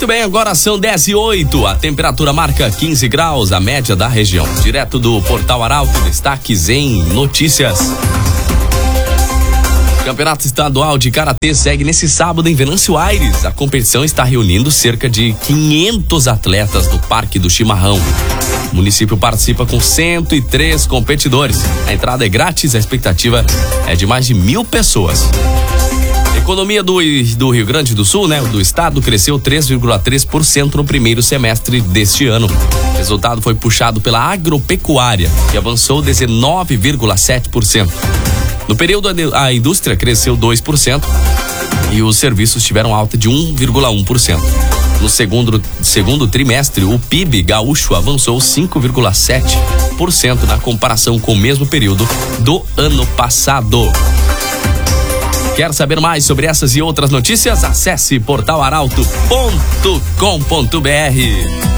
Muito bem, agora são 10h08. A temperatura marca 15 graus, a média da região. Direto do Portal Arauto, destaques em notícias. O Campeonato Estadual de Karatê segue nesse sábado em Venâncio Aires. A competição está reunindo cerca de 500 atletas no Parque do Chimarrão. O município participa com 103 competidores. A entrada é grátis, a expectativa é de mais de 1.000 pessoas. A economia do Rio Grande do Sul, do estado, cresceu 3,3% no primeiro semestre deste ano. O resultado foi puxado pela agropecuária, que avançou 19,7%. No período, a indústria cresceu 2% e os serviços tiveram alta de 1,1%. No segundo trimestre, o PIB gaúcho avançou 5,7% na comparação com o mesmo período do ano passado. Quer saber mais sobre essas e outras notícias? Acesse portalarauto.com.br.